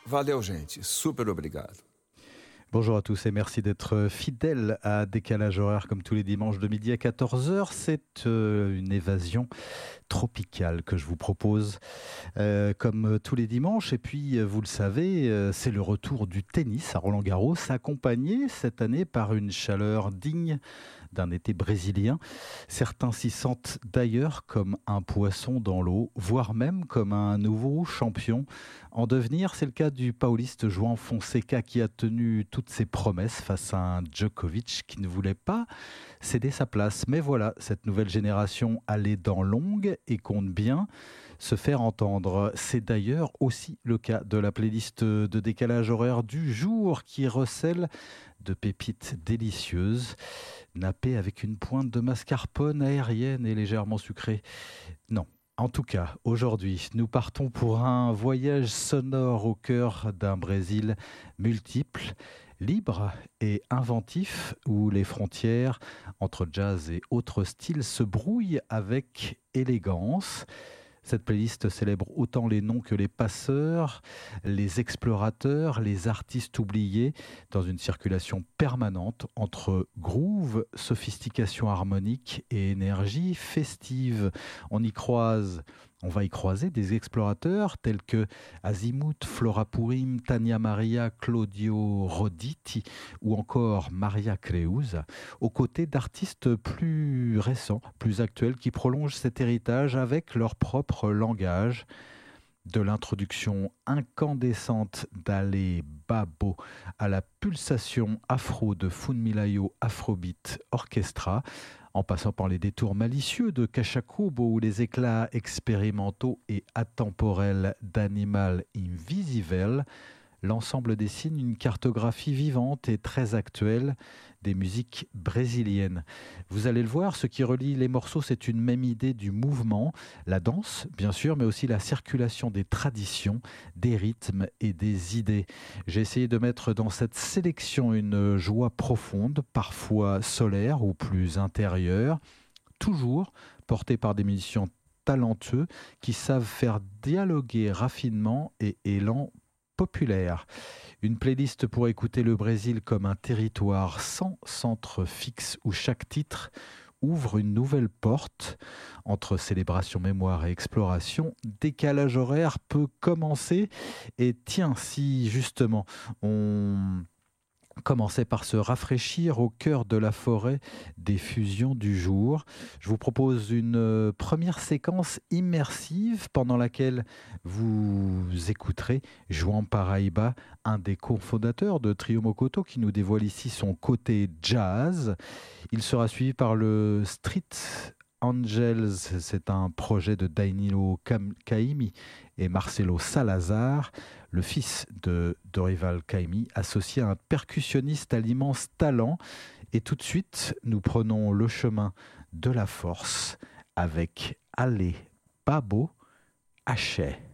Valeu, gente. Super obrigado. Bonjour à tous et merci d'être fidèles à Décalage horaire comme tous les dimanches de midi à 14h. C'est une évasion tropicale que je vous propose comme tous les dimanches. Et puis, vous le savez, c'est le retour du tennis à Roland-Garros, accompagné cette année par une chaleur digne d'un été brésilien. Certains s'y sentent d'ailleurs comme un poisson dans l'eau, voire même comme un nouveau champion en devenir. C'est le cas du pauliste João Fonseca qui a tenu toutes ses promesses face à un Djokovic qui ne voulait pas céder sa place. Mais voilà, cette nouvelle génération a les dents longues et compte bien se faire entendre. C'est d'ailleurs aussi le cas de la playlist de Décalage horaire du jour qui recèle de pépites délicieuses, nappées avec une pointe de mascarpone aérienne et légèrement sucrée. Non. En tout cas, aujourd'hui, nous partons pour un voyage sonore au cœur d'un Brésil multiple, libre et inventif, où les frontières entre jazz et autres styles se brouillent avec élégance. Cette playlist célèbre autant les noms que les passeurs, les explorateurs, les artistes oubliés, dans une circulation permanente entre groove, sophistication harmonique et énergie festive. On va y croiser des explorateurs tels que Azimuth, Flora Purim, Tania Maria, Claudio Roditi ou encore Maria Creusa, aux côtés d'artistes plus récents, plus actuels, qui prolongent cet héritage avec leur propre langage. De l'introduction incandescente d'Ale Babo à la pulsation afro de Funmilayo Afrobeat Orchestra, en passant par les détours malicieux de Cachacubo ou les éclats expérimentaux et atemporels d'Animal Invisible, l'ensemble dessine une cartographie vivante et très actuelle des musiques brésiliennes. Vous allez le voir, ce qui relie les morceaux, c'est une même idée du mouvement, la danse, bien sûr, mais aussi la circulation des traditions, des rythmes et des idées. J'ai essayé de mettre dans cette sélection une joie profonde, parfois solaire ou plus intérieure, toujours portée par des musiciens talentueux qui savent faire dialoguer raffinement et élan populaire. Une playlist pour écouter le Brésil comme un territoire sans centre fixe où chaque titre ouvre une nouvelle porte. Entre célébration, mémoire et exploration, Décalage horaire peut commencer. Et tiens, si justement on commençait par se rafraîchir au cœur de la forêt des fusions du jour. Je vous propose une première séquence immersive pendant laquelle vous écouterez João Paraíba, un des cofondateurs de Trio Mokoto, qui nous dévoile ici son côté jazz. Il sera suivi par le Street Angels, c'est un projet de Danilo Caimi et Marcelo Salazar, le fils de Dorival Caimi, associé à un percussionniste à l'immense talent. Et tout de suite, nous prenons le chemin de la force avec Ale Babo Axé.